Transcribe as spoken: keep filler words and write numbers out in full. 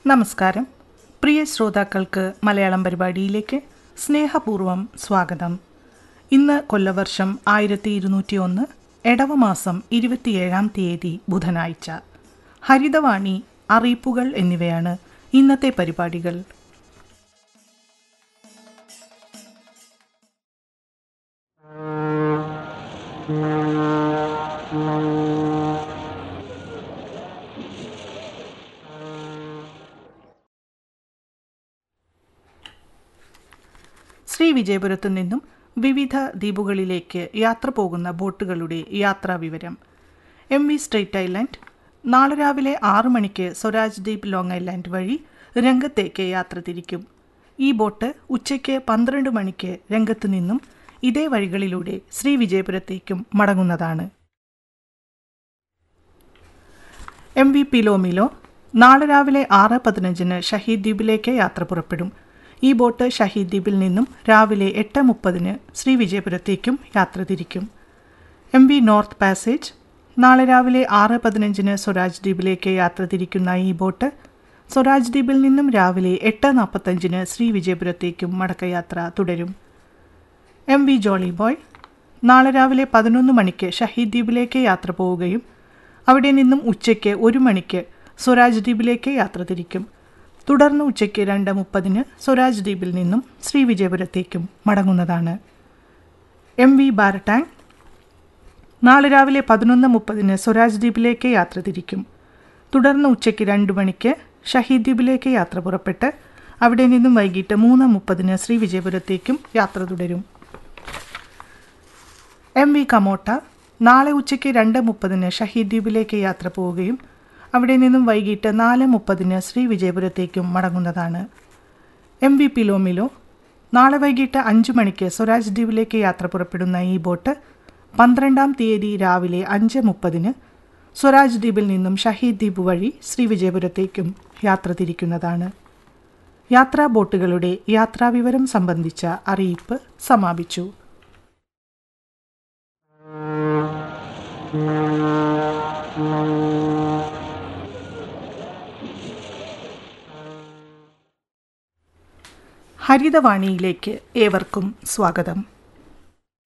നമസ്കാരം. പ്രിയ ശ്രോതാക്കൾക്ക് മലയാളം പരിപാടിയിലേക്ക് സ്നേഹപൂർവ്വം സ്വാഗതം. ഇന്ന് കൊല്ലവർഷം ആയിരത്തി ഇരുന്നൂറ്റി ഒന്ന് എടവമാസം ഇരുപത്തിയേഴാം തീയതി ബുധനാഴ്ച. ഹരിതവാണി, അറിയിപ്പുകൾ എന്നിവയാണ് ഇന്നത്തെ പരിപാടികൾ. ശ്രീവിജയപുരത്തു നിന്നും വിവിധ ദ്വീപുകളിലേക്ക് യാത്ര പോകുന്ന ബോട്ടുകളുടെ യാത്രാ വിവരം. എം വി സ്ട്രെയിറ്റ് ഐലൻഡ് നാളെ രാവിലെ ആറു മണിക്ക് സ്വരാജ് ദ്വീപ് ലോങ് ഐലൻഡ് വഴി രംഗത്തേക്ക് യാത്ര തിരിക്കും. ഈ ബോട്ട് ഉച്ചയ്ക്ക് പന്ത്രണ്ട് മണിക്ക് രംഗത്തു നിന്നും ഇതേ വഴികളിലൂടെ ശ്രീവിജയപുരത്തേക്കും മടങ്ങുന്നതാണ്. എം വി പിലോമിലോ നാളെ രാവിലെ ആറ് പതിനഞ്ചിന് ഷഹീദ് ദ്വീപിലേക്ക് യാത്ര പുറപ്പെടും. ഈ ബോട്ട് ഷഹീദ് ദ്വീപിൽ നിന്നും രാവിലെ എട്ട് മുപ്പതിന് ശ്രീവിജയപുരത്തേക്കും യാത്ര തിരിക്കും. എം വി നോർത്ത് പാസേജ് നാളെ രാവിലെ ആറ് പതിനഞ്ചിന് സ്വരാജ് ദ്വീപിലേക്ക് യാത്ര തിരിക്കുന്ന ഈ ബോട്ട് സ്വരാജ് ദ്വീപിൽ നിന്നും രാവിലെ എട്ട് നാൽപ്പത്തഞ്ചിന് ശ്രീവിജയപുരത്തേക്കും മടക്കയാത്ര തുടരും. എം വി ജോളി ബോയ് നാളെ രാവിലെ പതിനൊന്ന് മണിക്ക് ഷഹീദ് ദ്വീപിലേക്ക് യാത്ര പോവുകയും അവിടെ നിന്നും ഉച്ചയ്ക്ക് ഒരു മണിക്ക് സ്വരാജ് ദ്വീപിലേക്ക് യാത്ര തിരിക്കും. തുടർന്ന് ഉച്ചയ്ക്ക് രണ്ട് മുപ്പതിന് സ്വരാജ് ദ്വീപിൽ നിന്നും ശ്രീവിജയപുരത്തേക്കും മടങ്ങുന്നതാണ്. എം വി ബാരടാങ് നാളെ രാവിലെ പതിനൊന്ന് മുപ്പതിന് സ്വരാജ് ദ്വീപിലേക്ക് യാത്ര തിരിക്കും. തുടർന്ന് ഉച്ചയ്ക്ക് രണ്ട് മണിക്ക് ഷഹീദ് ദ്വീപിലേക്ക് യാത്ര പുറപ്പെട്ട് അവിടെ നിന്നും വൈകിട്ട് മൂന്ന് മുപ്പതിന് ശ്രീവിജയപുരത്തേക്കും യാത്ര തുടരും. എം വി കമോട്ട നാളെ ഉച്ചയ്ക്ക് രണ്ട് മുപ്പതിന് ഷഹീദ് ദ്വീപിലേക്ക് യാത്ര പോവുകയും അവിടെ നിന്നും വൈകിട്ട് നാല് മുപ്പതിന് ശ്രീവിജയപുരത്തേക്കും മടങ്ങുന്നതാണ്. എം വി പിലോമിലോ നാളെ വൈകിട്ട് അഞ്ച് മണിക്ക് സ്വരാജ് ദ്വീപിലേക്ക് യാത്ര പുറപ്പെടുന്ന ഈ ബോട്ട് പന്ത്രണ്ടാം തീയതി രാവിലെ അഞ്ച് മുപ്പതിന് സ്വരാജ് ദ്വീപിൽ നിന്നും ഷഹീദ് ദ്വീപ് വഴി ശ്രീവിജയപുരത്തേക്കും യാത്ര തിരിക്കുന്നതാണ്. യാത്രാ ബോട്ടുകളുടെ യാത്രാവിവരം സംബന്ധിച്ച അറിയിപ്പ് സമാപിച്ചു. ഹരിതവാണിയിലേക്ക് ഏവർക്കും സ്വാഗതം.